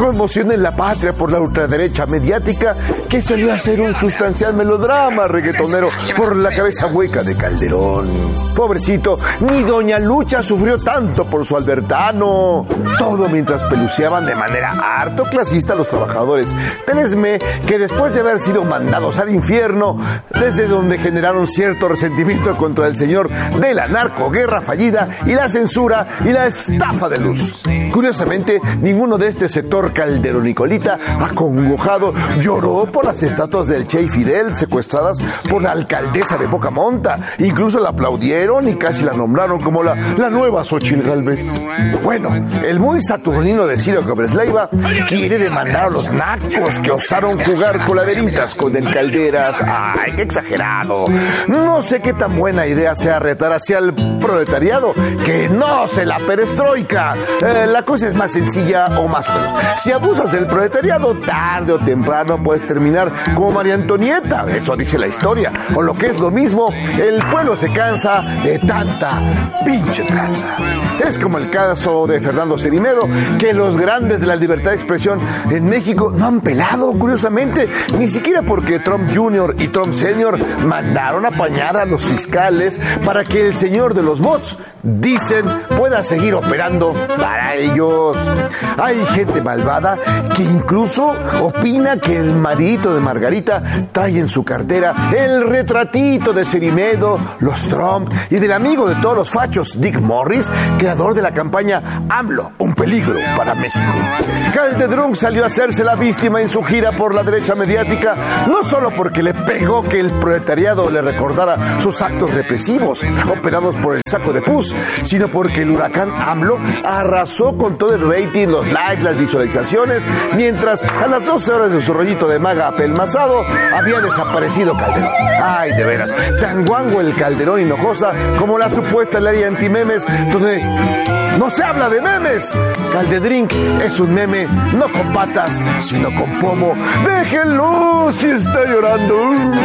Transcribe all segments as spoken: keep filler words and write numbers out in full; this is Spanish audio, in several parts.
conmoción en la patria por la ultraderecha mediática que salió a hacer un sustancial melodrama reggaetonero por la cabeza hueca de Calderón. Pobrecito, ni Doña Lucha sufrió tanto por su albertano. Todo mientras peluceaban de manera harto clasista a los trabajadores del E S M E, que después de haber sido mandados al infierno, desde donde generaron cierto resentimiento contra el señor de la narcoguerra fallida y la censura y la estafa de luz. Curiosamente, ninguno de este sector calderonicolita, acongojado, lloró por las estatuas del Che y Fidel secuestradas por la alcaldesa de Bocamonta. Incluso la aplaudieron y casi la nombraron como la, la nueva Xochitl Gálvez. Bueno, el muy saturnino de Ciro Gómez Leiva quiere demandar a los nacos que osaron jugar coladeritas con el Calderas. ¡Ay, qué exagerado! No sé qué tan buena idea sea retar hacia el proletariado, que no se la perestroika. Eh, la cosa es más sencilla o más o menos. Si abusas del proletariado, tarde o temprano puedes terminar como María Antonieta. Eso dice la historia. O lo que es lo mismo, el pueblo se cansa de tanta pinche tranza. Es como el caso de Fernando Cerimedo, que los grandes de la libertad de expresión en México no han pelado, curiosamente, ni siquiera porque Trump junior y Trump senior mandaron a apañar a los fiscales para que el señor de los bots, dicen, pueda seguir operando para ellos. Hay gente malvada que incluso opina que el maridito de Margarita trae en su cartera el retratito de Cerimedo, los Trump y del amigo de todos los fachos, Dick Morris, creador de la campaña AMLO, un peligro para México. Calderón salió a hacerse la víctima en su gira por la derecha mediática, no solo porque le pegó que el proletariado le recordara sus actos represivos, operados por el saco de pus, sino porque el huracán AMLO arrasó con todo el rating, los likes, las visualizaciones, mientras a las doce horas de su rollito de maga apelmazado había desaparecido Calderón. Ay, de veras, tan guango el Calderón Hinojosa como la supuesta ley antimemes, donde no se habla de memes. Caldedrink es un meme no con patas, sino con pomo. Déjenlo si está llorando.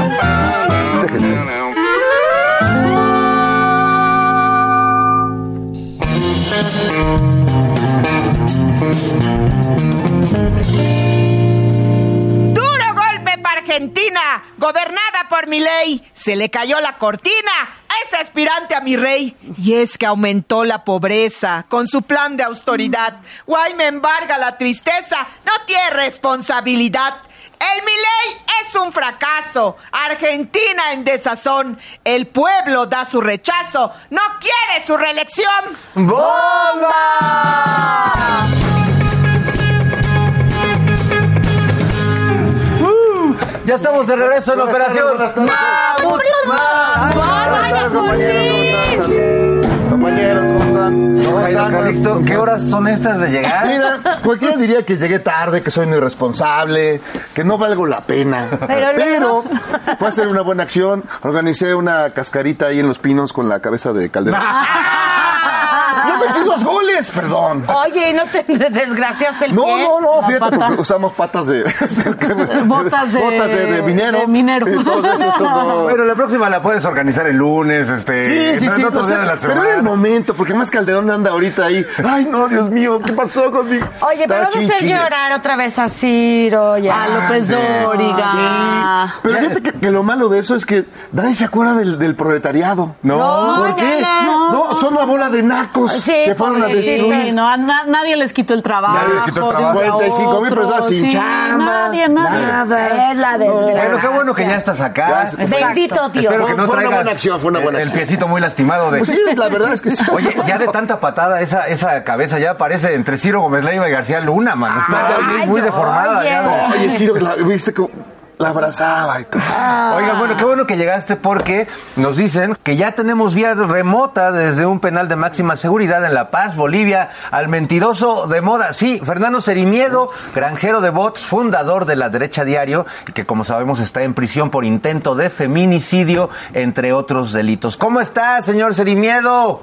Déjense. Duro golpe para Argentina, gobernada por Milei. Se le cayó la cortina. Es aspirante a mi rey. Y es que aumentó la pobreza con su plan de austeridad. Guay, me embarga la tristeza. No tiene responsabilidad. El Milei es un fracaso. Argentina en desazón. El pueblo da su rechazo. No quiere su reelección. ¡Bomba! Uh, ya estamos de regreso en la operación. ¡Mamut! ¡Vaya por fin! Compañeros, ¿cómo están? ¿Cómo están? Calixto, ¿qué horas son estas de llegar? Mira, cualquiera diría que llegué tarde, que soy un irresponsable, que no valgo la pena. Pero, Pero fue a hacer una buena acción. Organicé una cascarita ahí en Los Pinos con la cabeza de Calderón. ¡Yo metí dos goles! Perdón. Oye, ¿no te desgraciaste el No, pie? no, no, fíjate, pata. porque usamos patas de... Botas de- botas de, de minero. de minero. Entonces eso no... Bueno, la próxima la puedes organizar el lunes, este... Sí, sí, no- sí, no otro o día sea, de la pero semana. era el momento, porque más Calderón anda ahorita ahí. Ay, no, Dios mío, ¿qué pasó conmigo? Oye, pero vamos a hacer llorar otra vez a Ciro, ya. A López sí. Dóriga. Sí, pero fíjate que, que lo malo de eso es que nadie se acuerda del, del proletariado. No. ¿Por ya qué? no. No, son una bola de nacos Sí, que fueron a pobrecito. destruir. Sí, no, a na- nadie les quitó el trabajo. Nadie les quitó el trabajo. de un a cuarenta y cinco mil otro, personas sin sí, chamba. Nadie, nadie. Nada. Es la desgracia. Bueno, qué bueno que ya estás acá. Ya, Bendito Dios. Espero que no Fue una traigas buena acción, fue una buena el, el acción. piecito muy lastimado de... Pues sí, la verdad es que sí. Oye, ya de tanta patada, esa, esa cabeza ya parece entre Ciro Gómez Leiva y García Luna, man. Está ya muy, muy Ay, deformada. oye. Ya. Oye, Ciro, la, viste cómo la abrazaba y todo. Oiga, bueno, qué bueno que llegaste porque nos dicen que ya tenemos vía remota desde un penal de máxima seguridad en La Paz, Bolivia, al mentiroso de moda. Sí, Fernando Cerimedo, granjero de bots, fundador de La Derecha Diario, y que como sabemos está en prisión por intento de feminicidio, entre otros delitos. ¿Cómo está, señor Cerimedo?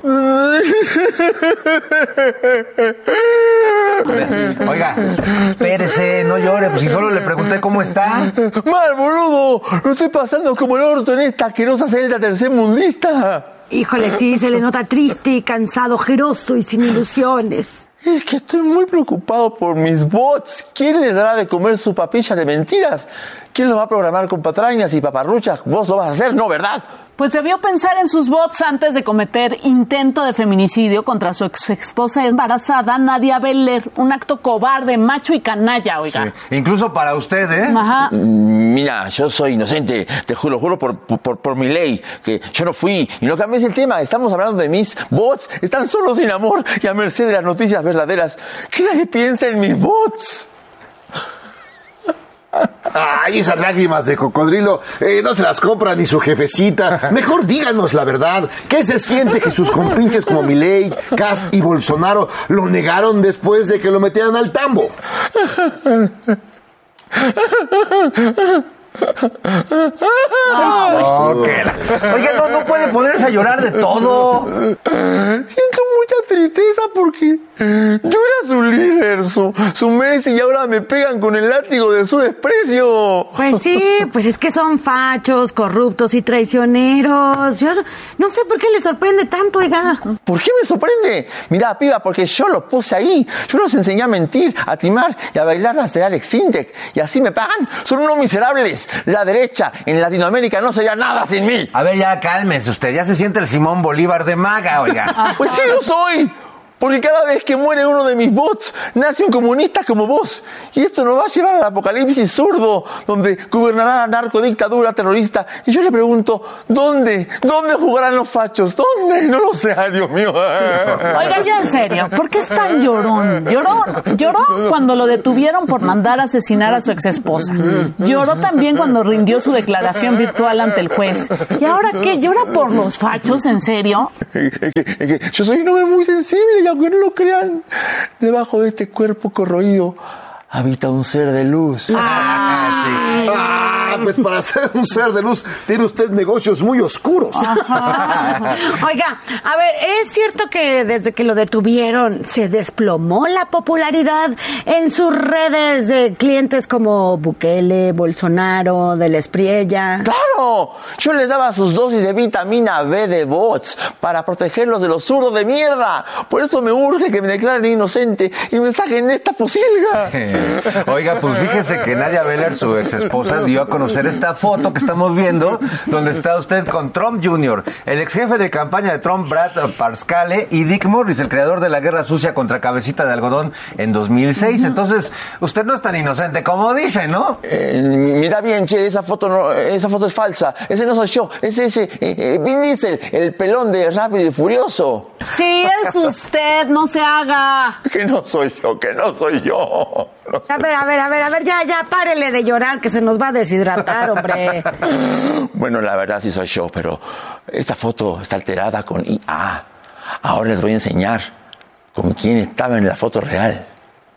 Oiga, espérese, no llore, pues si solo le pregunté cómo está. Mal, boludo, lo estoy pasando como el orto en esta asquerosa celda tercermundista. Híjole, sí, se le nota triste, cansado, ojeroso y sin ilusiones. Es que estoy muy preocupado por mis bots. ¿Quién les dará de comer su papilla de mentiras? ¿Quién los va a programar con patrañas y paparruchas? Vos lo vas a hacer, ¿no, verdad? Pues debió pensar en sus bots antes de cometer intento de feminicidio contra su ex esposa embarazada, Nadia Beller. Un acto cobarde, macho y canalla, oiga. Sí. Incluso para usted, ¿eh? Ajá. Mira, yo soy inocente, te juro, juro por, por, por mi ley, que yo no fui. Y no cambies el tema, estamos hablando de mis bots. Están solos sin amor y a merced de las noticias verdaderas. ¿Qué nadie piensa en mis bots? Ay, esas lágrimas de cocodrilo eh, no se las compra ni su jefecita. Mejor díganos la verdad. ¿Qué se siente que sus compinches como Milei, Kast y Bolsonaro lo negaron después de que lo metieran al tambo? No, que la- Oiga, no, no puede ponerse a llorar de todo. Siento mucha tristeza porque yo era su líder, su, su Messi, y ahora me pegan con el látigo de su desprecio. Pues sí, pues es que son fachos, corruptos y traicioneros. Yo no sé por qué les sorprende tanto, oiga. ¿Por qué me sorprende? Mirá, piba, porque yo los puse ahí. Yo los enseñé a mentir, a timar y a bailar las de Alex Sintek. Y así me pagan. Son unos miserables. La derecha en Latinoamérica no sería nada sin mí. A ver, ya cálmese usted. Ya se siente el Simón Bolívar de Maga, oiga. Pues sí lo soy. Porque cada vez que muere uno de mis bots, nace un comunista como vos. Y esto nos va a llevar al apocalipsis zurdo, donde gobernará la narcodictadura terrorista. Y yo le pregunto, ¿dónde? ¿Dónde jugarán los fachos? ¿Dónde? No lo sé, ay, Dios mío. Oiga, ya en serio, ¿por qué es tan llorón? Lloró, lloró cuando lo detuvieron por mandar a asesinar a su exesposa. Lloró también cuando rindió su declaración virtual ante el juez. ¿Y ahora qué? ¿Llora por los fachos? ¿En serio? Es que, es que yo soy un hombre muy sensible y aunque no lo crean, debajo de este cuerpo corroído habita un ser de luz. Ah, ah, pues para ser un ser de luz tiene usted negocios muy oscuros. Oiga, a ver, ¿es cierto que desde que lo detuvieron se desplomó la popularidad en sus redes de clientes como Bukele, Bolsonaro, Del Espriella? ¡Claro! Yo les daba sus dosis de vitamina B de bots para protegerlos de los zurdos de mierda. Por eso me urge que me declaren inocente y me saquen de esta posilga. Oiga, pues fíjese que Nadia Beller, su ex esposa, dio a conocer esta foto que estamos viendo, donde está usted con Trump junior, el ex jefe de campaña de Trump, Brad Parscale, y Dick Morris, el creador de la guerra sucia contra Cabecita de Algodón en dos mil seis. Entonces, usted no es tan inocente como dice, ¿no? Eh, mira bien, che, esa foto no, esa foto es falsa. Ese no soy yo, es ese eh, eh, Vin Diesel, el pelón de Rápido y Furioso. Sí, es usted, no se haga. Que no soy yo, que no soy yo. No A ver, a ver, a ver, a ver, ya, ya, párele de llorar que se nos va a deshidratar, hombre. Bueno, la verdad sí soy yo, pero esta foto está alterada con I A. Ahora les voy a enseñar con quién estaba en la foto real.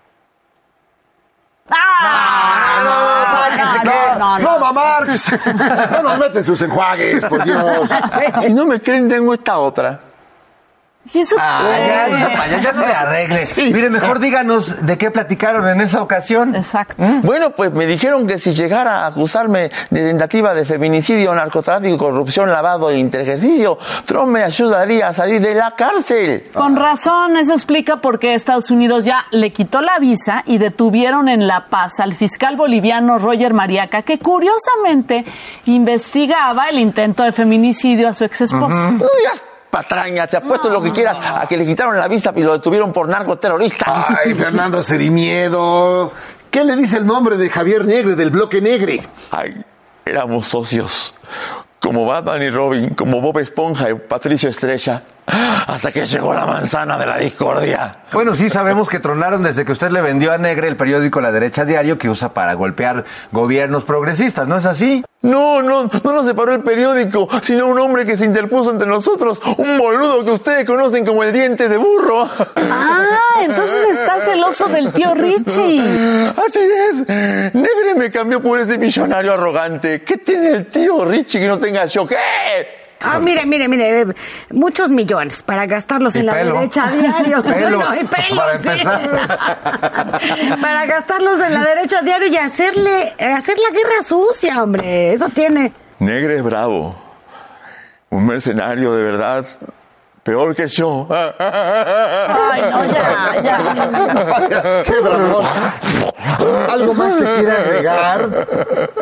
¡Ah! No, no, no, no, mamá Marx. No nos meten sus enjuagues, por Dios. Si no me creen, tengo esta otra. ¿Y eso Ah, ya, no se vaya, ya no le arregle. Sí. Mire, mejor díganos de qué platicaron en esa ocasión. Exacto. Bueno, pues me dijeron que si llegara a acusarme de tentativa de feminicidio, narcotráfico, corrupción, lavado e interejercicio, Trump me ayudaría a salir de la cárcel. Con razón, eso explica por qué Estados Unidos ya le quitó la visa y detuvieron en La Paz al fiscal boliviano Roger Mariaca, que curiosamente investigaba el intento de feminicidio a su ex esposa. No digas patraña, te apuesto lo que quieras a que le quitaron la visa y lo detuvieron por narcoterrorista. Ay, Fernando Cerimiedo. ¿Qué le dice el nombre de Javier Negre del Bloque Negre? Ay, éramos socios. Como Batman y Robin, como Bob Esponja y Patricio Estrella. Hasta que llegó la manzana de la discordia. Bueno, sí sabemos que tronaron desde que usted le vendió a Negre el periódico La Derecha Diario que usa para golpear gobiernos progresistas, ¿no es así? No, no, no nos separó el periódico, sino un hombre que se interpuso entre nosotros, un boludo que ustedes conocen como el diente de burro. Ah, entonces está celoso del tío Richie. Así es, Negre me cambió por ese millonario arrogante. ¿Qué tiene el tío Richie que no tenga yo? ¿Qué? Ah, mire, mire, mire, muchos millones para gastarlos Y en pelo. la derecha diario. Pelo, Bueno, y pelo, para sí. empezar. Para gastarlos en la derecha diario y hacerle, hacer la guerra sucia, hombre. Eso tiene. Negre es bravo, un mercenario de verdad, peor que yo. Ay, no, ya, ya. ¡Qué bravón! ¿Algo más que quiera agregar?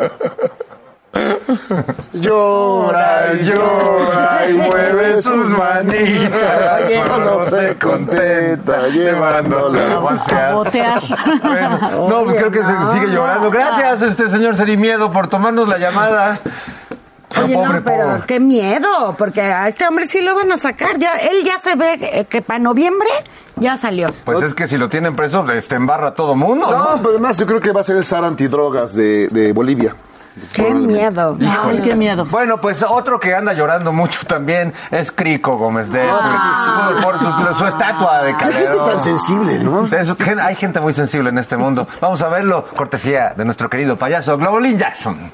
Llora y llora y mueve sus manitas. No se contenta llevándola a pasear. Botear. Bueno, no, pues creo que se sigue llorando. Gracias, este señor Serimiedo, por tomarnos la llamada. Oye, pobre, no, pero pobre. qué miedo, porque a este hombre sí lo van a sacar. Ya, él ya se ve que, que para noviembre ya salió. Pues es que si lo tienen preso, este embarra a todo mundo, No, ¿no? pero además yo creo que va a ser el zar antidrogas de, de Bolivia. Qué miedo. Ay, qué miedo. Bueno, pues otro que anda llorando mucho también es Crico Gómez de Ah. por, por su, su estatua de Qué gente Calderón. tan sensible, ¿no? Es- gen- hay gente muy sensible en este mundo. Vamos a verlo, cortesía de nuestro querido payaso Globolín Jackson.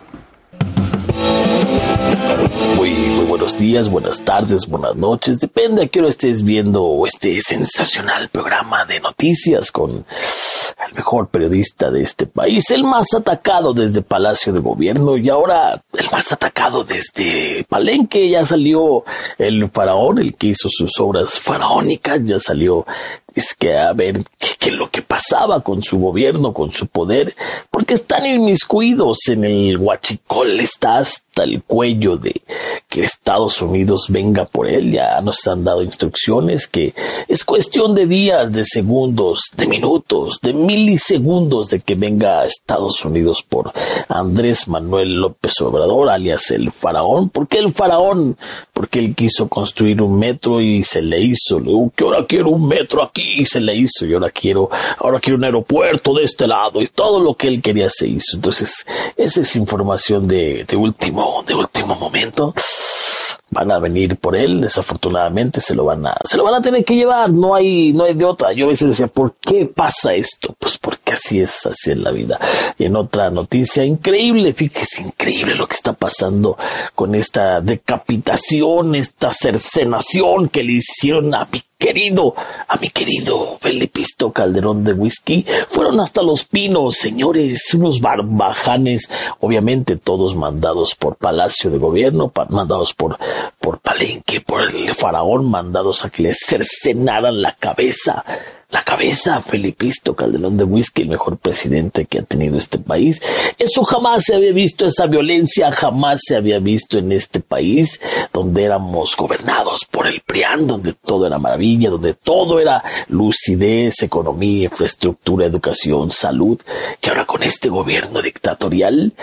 Muy, muy buenos días, buenas tardes, buenas noches. Depende a qué hora estés viendo este sensacional programa de noticias con el mejor periodista de este país, el más atacado desde Palacio de Gobierno y ahora el más atacado desde Palenque. Ya salió el faraón, el que hizo sus obras faraónicas, ya salió. Es que a ver qué, qué es lo que pasaba con su gobierno, con su poder, porque están inmiscuidos en el huachicol, está hasta el cuello de que Estados Unidos venga por él. Ya nos han dado instrucciones que es cuestión de días, de segundos, de minutos, de milisegundos de que venga Estados Unidos por Andrés Manuel López Obrador, alias el faraón. ¿Por qué el faraón? Porque él quiso construir un metro y se le hizo. Luego, que ahora quiero un metro aquí y se le hizo, y ahora quiero, ahora quiero un aeropuerto de este lado, y todo lo que él quería se hizo. Entonces, esa es información de, de último, de último momento. Van a venir por él, desafortunadamente se lo van a, se lo van a tener que llevar, no hay, no hay de otra. Yo a veces decía, ¿por qué pasa esto? Pues porque así es, así es la vida. Y en otra noticia increíble, fíjese, increíble lo que está pasando con esta decapitación, esta cercenación que le hicieron a mi querido, a mi querido Felipisto Calderón de Whisky. Fueron hasta Los Pinos, señores, unos barbajanes, obviamente todos mandados por Palacio de Gobierno, pa- mandados por, por Palenque, por el faraón, mandados a que les cercenaran la cabeza. La cabeza a Felipisto Calderón de Whisky, el mejor presidente que ha tenido este país. Eso jamás se había visto, esa violencia jamás se había visto en este país, donde éramos gobernados por el PRIAN, donde todo era maravilla, donde todo era lucidez, economía, infraestructura, educación, salud. Y ahora con este gobierno dictatorial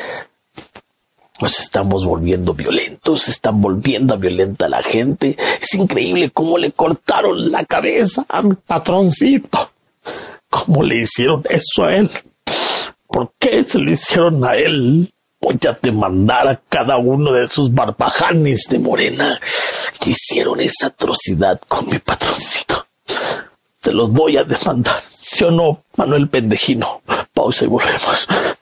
nos estamos volviendo violentos, se están volviendo violenta la gente. Es increíble cómo le cortaron la cabeza a mi patroncito. ¿Cómo le hicieron eso a él? ¿Por qué se lo hicieron a él? Voy a demandar a cada uno de esos barbajanes de Morena que hicieron esa atrocidad con mi patroncito. Se los voy a demandar, ¿sí o no, Manuel Pendejino? Pausa y volvemos.